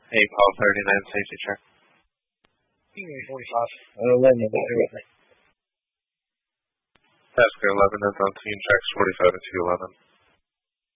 Paul 39, safety check. 45. 11, with me. Tasker 11 is on team checks 45 to 211.